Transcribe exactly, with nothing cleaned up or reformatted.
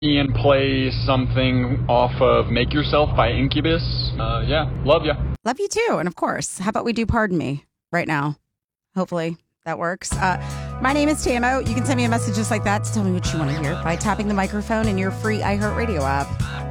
and play something off of Make Yourself by Incubus. Uh, yeah, love ya. Love you too. And of course, how about we do Pardon Me right now? Hopefully that works. Uh, my name is Tamo. You can send me a message just like that to tell me what you want to hear by tapping the microphone in your free iHeartRadio app.